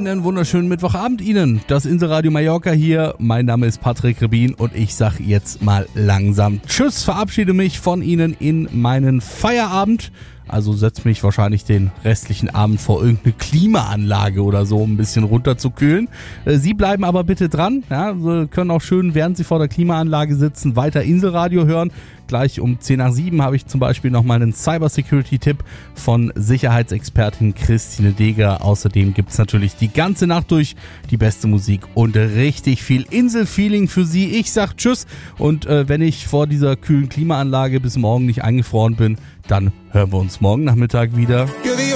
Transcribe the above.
einen wunderschönen Mittwochabend Ihnen. Das Inselradio Mallorca hier. Mein Name ist Patrick Rebin und ich sag jetzt mal langsam Tschüss, verabschiede mich von Ihnen in meinen Feierabend. Also setze mich wahrscheinlich den restlichen Abend vor irgendeine Klimaanlage oder so, um ein bisschen runterzukühlen. Sie bleiben aber bitte dran. Ja, Sie können auch schön, während Sie vor der Klimaanlage sitzen, weiter Inselradio hören. Gleich um 6:10 habe ich zum Beispiel nochmal einen Cybersecurity-Tipp von Sicherheitsexpertin Christine Deger. Außerdem gibt es natürlich die ganze Nacht durch die beste Musik und richtig viel Inselfeeling für Sie. Ich sag Tschüss und wenn ich vor dieser kühlen Klimaanlage bis morgen nicht eingefroren bin, dann hören wir uns morgen Nachmittag wieder.